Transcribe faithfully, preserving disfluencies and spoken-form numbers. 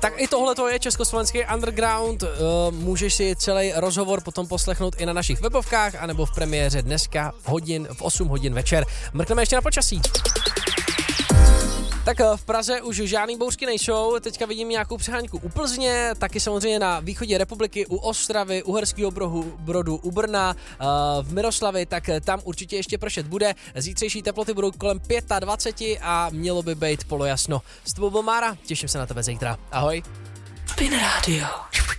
Tak i tohle to je československý underground. Uh, můžeš si celý rozhovor potom poslechnout i na našich webovkách, anebo v premiéře dneska hodin, v osm hodin večer. Mrkneme ještě na počasí. Tak v Praze už žádný bouřky nejsou, teďka vidím nějakou přeháňku u Plzně, taky samozřejmě na východě republiky, u Ostravy, u Uherského Brodu, u Brna, v Miroslavi, tak tam určitě ještě pršet bude. Zítřejší teploty budou kolem dvacet pět a mělo by být polojasno. S tebou byl Mára, těším se na tebe zítra. Ahoj. Spin Radio.